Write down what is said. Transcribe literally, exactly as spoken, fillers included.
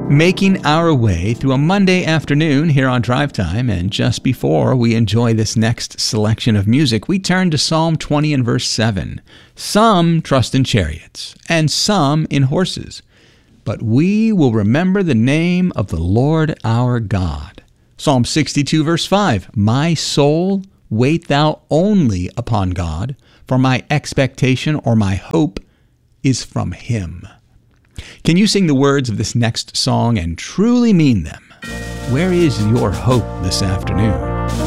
Making our way through a Monday afternoon here on Drive Time, and just before we enjoy this next selection of music, we turn to Psalm twenty and verse seven. Some trust in chariots, and some in horses, but we will remember the name of the Lord our God. Psalm sixty-two verse five. My soul, wait thou only upon God, for my expectation or my hope is from Him. Can you sing the words of this next song and truly mean them? Where is your hope this afternoon?